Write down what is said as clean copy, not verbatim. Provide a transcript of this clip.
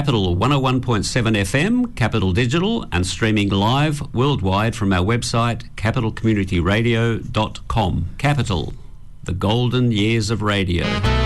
Capital 101.7 FM, Capital Digital, and streaming live worldwide from our website capitalcommunityradio.com. Capital, the golden years of radio.